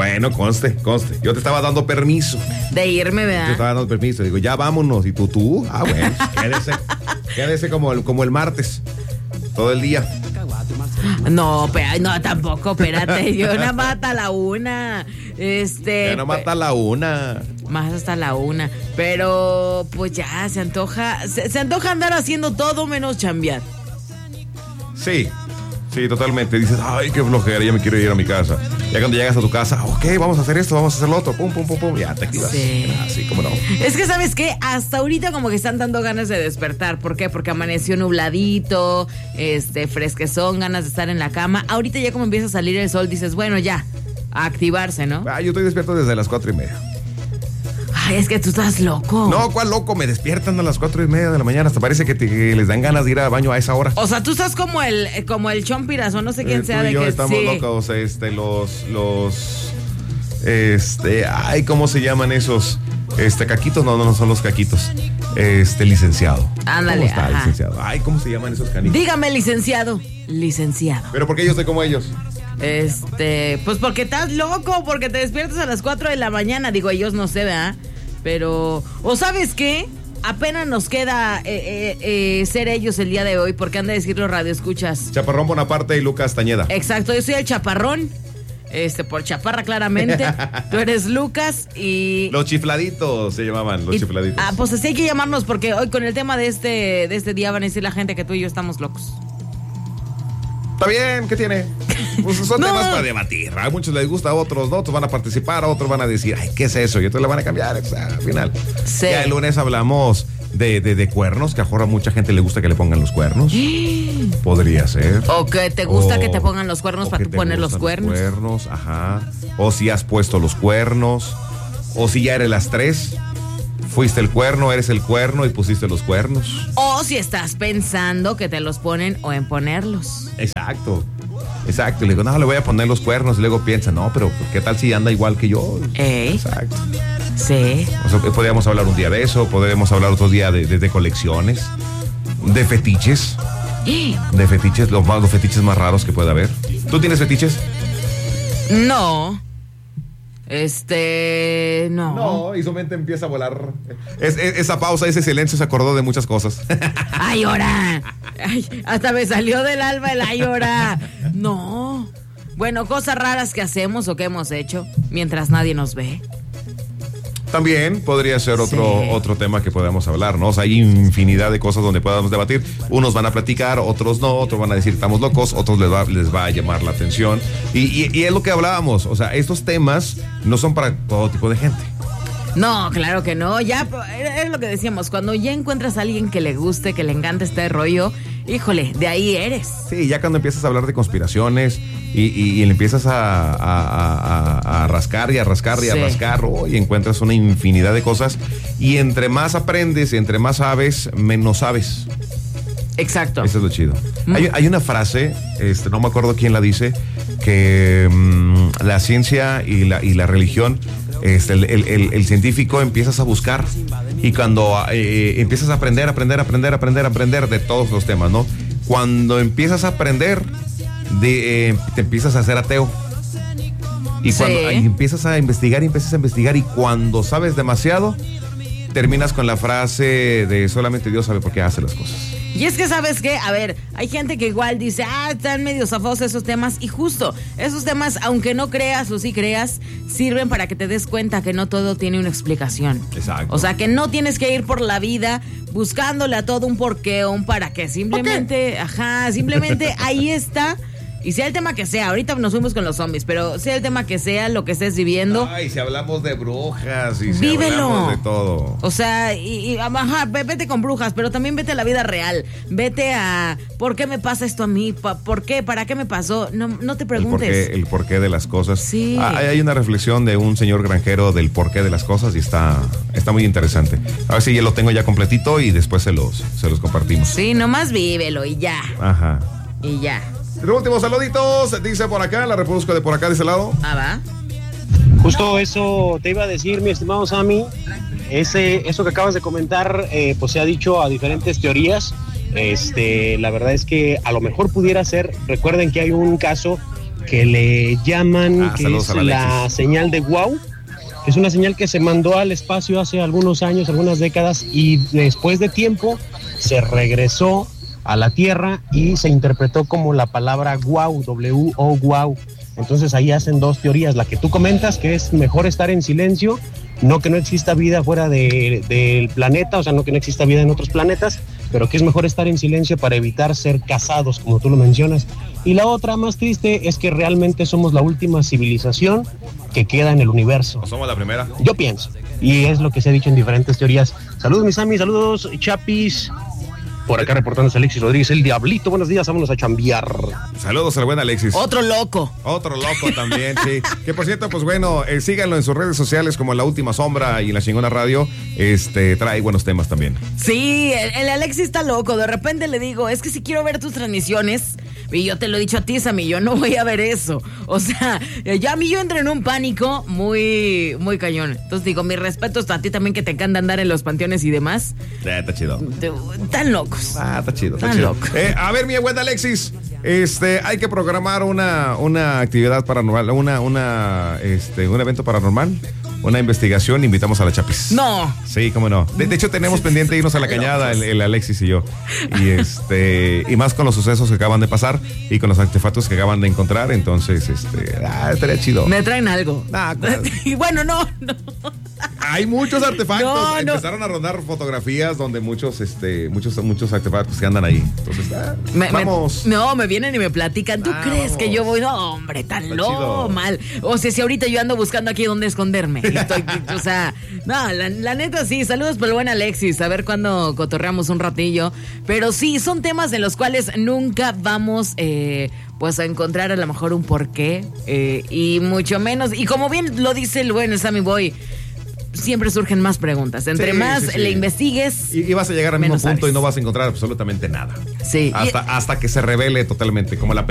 Bueno, conste. Yo te estaba dando permiso. De irme, ¿verdad? Te estaba dando permiso. Digo, ya vámonos. Y tú. Ah, bueno, quédese como el martes. Todo el día. No, pero no, tampoco, espérate. Yo nada más hasta la 1. Ya no mata la 1. Más hasta la 1. Pero, pues ya, se antoja. Se antoja andar haciendo todo menos chambear. Sí, totalmente. Dices, ay, qué flojera, ya me quiero ir a mi casa. Ya cuando llegas a tu casa, ok, vamos a hacer esto, vamos a hacer lo otro, pum, ya te activas. Sí. Así como no. Es que, ¿sabes qué? Hasta ahorita como que están dando ganas de despertar. ¿Por qué? Porque amaneció nubladito, fresquezón, ganas de estar en la cama. Ahorita ya como empieza a salir el sol, dices, bueno, ya, a activarse, ¿no? Yo estoy despierto desde las 4:30. Ay, es que tú estás loco. No, ¿cuál loco? Me despiertan a las 4:30 de la mañana. Hasta parece que les dan ganas de ir al baño a esa hora. O sea, tú estás como el Chompiras o no sé quién sea. Tú y de yo que estamos locos. Ay, ¿cómo se llaman esos? Caquitos, no son los caquitos. Licenciado. Ándale, ¿Cómo está, ajá. licenciado? Ay, ¿cómo se llaman esos canitos? Dígame, licenciado. ¿Pero por qué yo soy como ellos? Pues porque estás loco, porque te despiertas a las 4 de la mañana. Digo, ellos no sé, ¿verdad? Pero, ¿o sabes qué? Apenas nos queda ser ellos el día de hoy, porque han de decir los radioescuchas. Chaparrón Bonaparte y Lucas Tañeda. Exacto, yo soy el chaparrón, por chaparra claramente. Tú eres Lucas y... Los chifladitos se llamaban, los chifladitos. Pues así hay que llamarnos, porque hoy con el tema de este día van a decir la gente que tú y yo estamos locos. Está bien, ¿qué tiene? Pues son temas para debatir. A muchos les gusta, a otros no, otros van a participar, a otros van a decir, ay, ¿qué es eso? Y otros le van a cambiar, o sea, al final. Sí. Ya el lunes hablamos de cuernos, que a mucha gente le gusta que le pongan los cuernos. Podría ser. O que te gusta que te pongan los cuernos para tú poner los cuernos. Los cuernos, ajá. O si has puesto los cuernos. O si ya eres las 3. Fuiste el cuerno, eres el cuerno y pusiste los cuernos. O si estás pensando que te los ponen o en ponerlos. Exacto. Y le digo, no, le voy a poner los cuernos. Y luego piensa, no, pero ¿qué tal si anda igual que yo? Exacto. Sí. O sea, podríamos hablar un día de eso, podríamos hablar otro día de colecciones, de fetiches. De fetiches, los fetiches más raros que pueda haber. ¿Tú tienes fetiches? No. No. No, y su mente empieza a volar. Esa pausa, ese silencio se acordó de muchas cosas. ¡Ay, ahora! Ay, hasta me salió del alma el ay, ahora. No. Bueno, cosas raras que hacemos o que hemos hecho mientras nadie nos ve. También podría ser otro tema que podamos hablar, ¿no? O sea, hay infinidad de cosas donde podamos debatir. Unos van a platicar, otros no, otros van a decir estamos locos, otros les va a llamar la atención. Y es lo que hablábamos, o sea, estos temas no son para todo tipo de gente. No, claro que no. Ya es lo que decíamos, cuando ya encuentras a alguien que le guste, que le encanta este rollo, híjole, de ahí eres. Sí, ya cuando empiezas a hablar de conspiraciones y le empiezas a rascar y a rascar y a rascar, y encuentras una infinidad de cosas, y entre más aprendes, entre más sabes, menos sabes. Exacto. Eso es lo chido. Hay una frase, no me acuerdo quién la dice, que la ciencia y la religión, el científico empiezas a buscar, y cuando empiezas a aprender de todos los temas, ¿no? Cuando empiezas a aprender, te empiezas a ser ateo. Y cuando empiezas a investigar, y cuando sabes demasiado, terminas con la frase de solamente Dios sabe por qué hace las cosas. Y es que, ¿sabes qué? A ver, hay gente que igual dice, están medio zafados esos temas, y justo, esos temas, aunque no creas o sí creas, sirven para que te des cuenta que no todo tiene una explicación. Exacto. O sea, que no tienes que ir por la vida buscándole a todo un porqué o un para qué, simplemente, simplemente ahí está. Y sea el tema que sea, ahorita nos fuimos con los zombies, pero sea el tema que sea, lo que estés viviendo. Ay, si hablamos de brujas y si vívelo. Hablamos de todo. O sea, vete con brujas, pero también vete a la vida real. Vete a ¿por qué me pasa esto a mí? ¿Por qué? ¿Para qué me pasó? No te preguntes. El porqué de las cosas. Sí. Hay una reflexión de un señor granjero del porqué de las cosas y está muy interesante. A ver si ya lo tengo ya completito y después se los compartimos. Sí, nomás vívelo y ya. Ajá. Y ya. Los últimos saluditos, dice por acá, la reproduzco de por acá, de ese lado. Va. Justo eso te iba a decir, mi estimado Sammy. Eso que acabas de comentar, pues se ha dicho a diferentes teorías. La verdad es que a lo mejor pudiera ser, recuerden que hay un caso que le llaman, que es la Alexis. señal de wow. Es una señal que se mandó al espacio hace algunos años, algunas décadas, y después de tiempo se regresó a la Tierra y se interpretó como la palabra wow, W-O, wow. Entonces ahí hacen dos teorías, la que tú comentas, que es mejor estar en silencio, no que no exista vida fuera del planeta, o sea, no que no exista vida en otros planetas, pero que es mejor estar en silencio para evitar ser cazados, como tú lo mencionas. Y la otra más triste es que realmente somos la última civilización que queda en el universo. ¿O somos la primera? Yo pienso, y es lo que se ha dicho en diferentes teorías. Saludos, mis amis, saludos, Chapis. Por acá reportándose Alexis Rodríguez, el Diablito. Buenos días, vámonos a chambear. Saludos al buen Alexis. Otro loco. Otro loco también, sí. Que por cierto, pues bueno, síganlo en sus redes sociales como La Última Sombra y en La Chingona Radio. Trae buenos temas también. Sí, el Alexis está loco. De repente le digo, es que si quiero ver tus transmisiones, y yo te lo he dicho a ti, Sammy, yo no voy a ver eso. O sea, ya a mí yo entro en un pánico muy, muy cañón. Entonces digo, mis respetos a ti también, que te encanta andar en los panteones y demás. Está chido. Tan locos. Está chido, está Tan chido. loco. A ver, mi buen Alexis, hay que programar una actividad paranormal, un evento paranormal, una investigación. Invitamos a la Chapis. No. Sí, cómo no. De hecho, tenemos pendiente irnos a la cañada, el Alexis y yo. Y más con los sucesos que acaban de pasar y con los artefactos que acaban de encontrar. Entonces, estaría chido. Me traen algo. Claro. Y bueno, no. Hay muchos artefactos. No. Empezaron a rodar fotografías donde muchos artefactos que andan ahí. Entonces, vamos. Me vienen y me platican. ¿Tú crees que yo voy? No, hombre, tan loco, mal. O sea, si ahorita yo ando buscando aquí dónde esconderme. O sea, no, la neta sí. Saludos por el buen Alexis. A ver cuándo cotorreamos un ratillo. Pero sí, son temas en los cuales nunca vamos pues a encontrar a lo mejor un porqué. Y mucho menos. Y como bien lo dice el buen Sammy Boy, siempre surgen más preguntas. Entre más le investigues, y vas a llegar al mismo punto sabes. y no vas a encontrar absolutamente nada. Sí. Hasta que se revele totalmente, como la